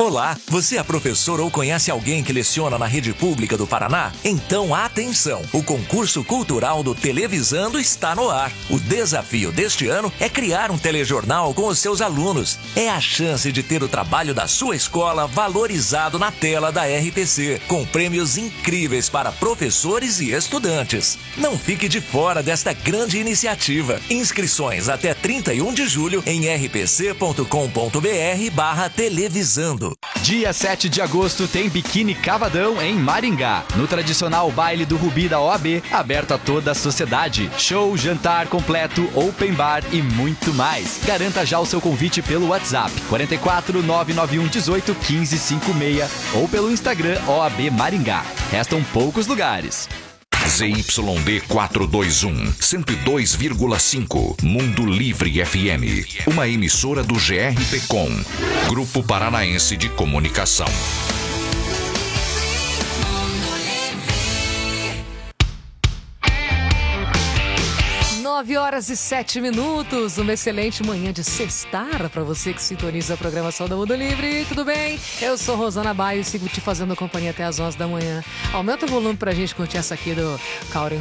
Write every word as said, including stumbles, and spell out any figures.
Olá, você é professor ou conhece alguém que leciona na rede pública do Paraná? Então atenção, o concurso cultural do Televisando está no ar. O desafio deste ano é criar um telejornal com os seus alunos. É a chance de ter o trabalho da sua escola valorizado na tela da R P C, com prêmios incríveis para professores e estudantes. Não fique de fora desta grande iniciativa. Inscrições até trinta e um de julho em r p c ponto com ponto b r barra televisando. Dia sete de agosto tem Biquíni Cavadão em Maringá, no tradicional baile do Rubi da O A B, aberto a toda a sociedade. Show, jantar completo, open bar e muito mais. Garanta já o seu convite pelo WhatsApp quatro quatro nove nove um um oito um cinco cinco seis ou pelo Instagram O A B Maringá. Restam poucos lugares. Z Y D quatrocentos e vinte e um, cento e dois vírgula cinco, Mundo Livre F M, uma emissora do G R P Com, Grupo Paranaense de Comunicação. nove horas e sete minutos, uma excelente manhã de sextar para você que sintoniza a programação da Mundo Livre. Tudo bem? Eu sou Rosana Baio e sigo te fazendo companhia até as onze da manhã. Aumenta o volume pra gente curtir essa aqui do Cauren